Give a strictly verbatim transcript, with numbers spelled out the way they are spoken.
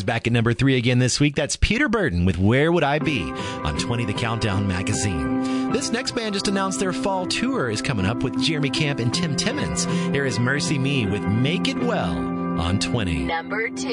back at number three again this week. That's Peter Burton with Where Would I Be on twenty The Countdown magazine. This next band just announced their fall tour is coming up with Jeremy Camp and Tim Timmons. Here is Mercy Me with Make It Well on twenty. Number two.